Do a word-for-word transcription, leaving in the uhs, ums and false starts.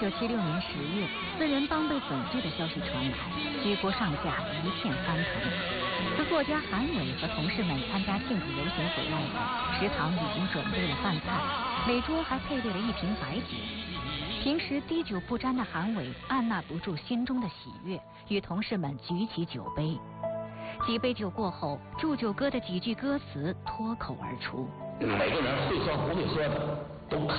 九七六年十月，四人帮被粉碎的消息传来，举国上下一片翻腾。可作家韩伟和同事们参加庆祝游行回来后，食堂已经准备了饭菜，每桌还配备了一瓶白酒。平时滴酒不沾的韩伟按捺不住心中的喜悦，与同事们举起酒杯。几杯酒过后，祝酒歌的几句歌词脱口而出： 每个人会酸不会酸的都看